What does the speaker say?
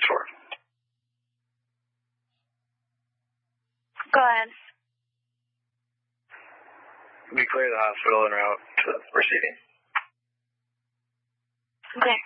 for? Go ahead. We clear the hospital en route to the receiving. Okay.